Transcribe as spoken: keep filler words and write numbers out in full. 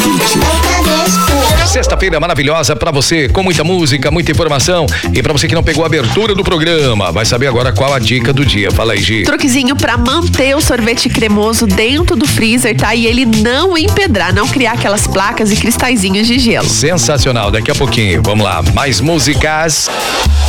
Sexta-feira maravilhosa pra você, com muita música, muita informação. E pra você que não pegou a abertura do programa, vai saber agora qual a dica do dia. Fala aí, Gi. Truquezinho pra manter o sorvete cremoso dentro do freezer, tá? E ele não empedrar, não criar aquelas placas e cristalzinhos de gelo. Sensacional, daqui a pouquinho, vamos lá, mais músicas.